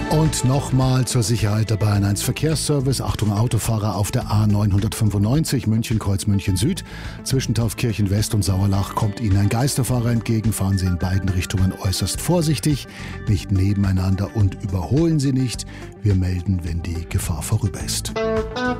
Und nochmal zur Sicherheit der Bayern 1 Verkehrsservice. Achtung Autofahrer auf der A995 München-Kreuz München-Süd. Zwischen Taufkirchen West und Sauerlach kommt Ihnen ein Geisterfahrer entgegen. Fahren Sie in beiden Richtungen äußerst vorsichtig, nicht nebeneinander und überholen Sie nicht. Wir melden, wenn die Gefahr vorüber ist.